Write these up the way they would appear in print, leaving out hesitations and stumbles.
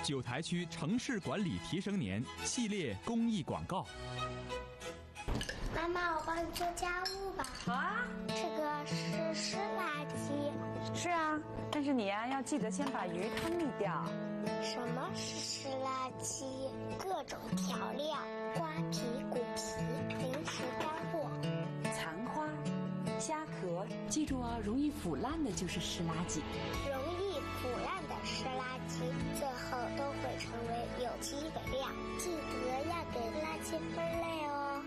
九台区城市管理提升年系列公益广告。 妈妈，我帮你做家务吧。 好啊。 这个是湿垃圾。 是啊，但是你呀，要记得先把鱼汤沥掉。 什么是湿垃圾？各种调料、瓜皮、骨皮、零食干货、 残花、虾壳，记住哦，容易腐烂的就是湿垃圾。 容易腐烂的湿垃圾，最后都会成为有机肥料。记得要给垃圾分类哦。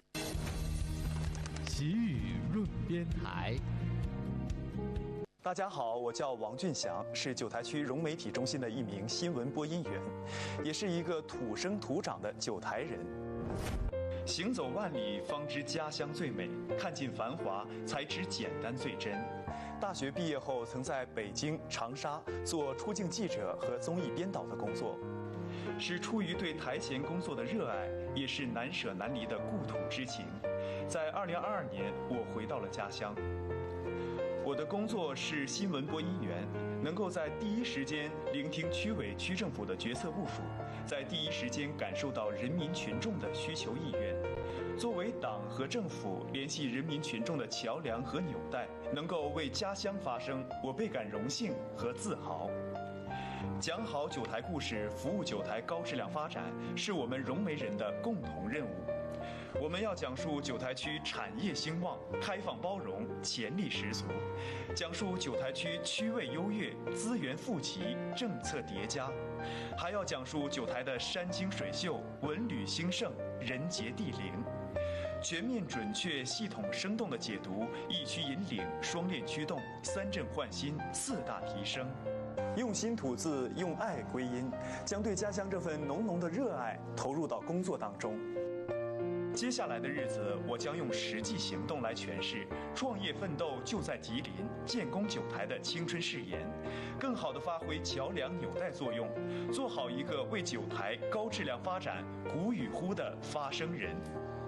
习语润边台。 大家好，我叫王俊祥，是九台区融媒体中心的一名新闻播音员，也是一个土生土长的九台人。行走万里，方知家乡最美；看尽繁华，才知简单最真。大学毕业后，曾在北京、长沙做出境记者和综艺编导的工作，是出于对台前工作的热爱，也是难舍难离的故土之情。在2022年，我回到了家乡。我的工作是新闻播音员，能够在第一时间聆听区委区政府的决策部署，在第一时间感受到人民群众的需求意愿。作为党和政府联系人民群众的桥梁和纽带，能够为家乡发声，我倍感荣幸和自豪。讲好九台故事，服务九台高质量发展，是我们融媒人的共同任务。我们要讲述九台区产业兴旺、开放包容、潜力十足，讲述九台区区位优越、资源富集、政策叠加，还要讲述九台的山清水秀、文旅兴盛、人杰地灵。全面、准确、系统、生动的解读一区引领、双链驱动、三振焕新、四大提升。用心吐字，用爱归音，将对家乡这份浓浓的热爱投入到工作当中。接下来的日子，我将用实际行动来诠释创业奋斗就在吉林，建功九台的青春誓言，更好地发挥桥梁纽带作用，做好一个为九台高质量发展鼓与呼的发声人。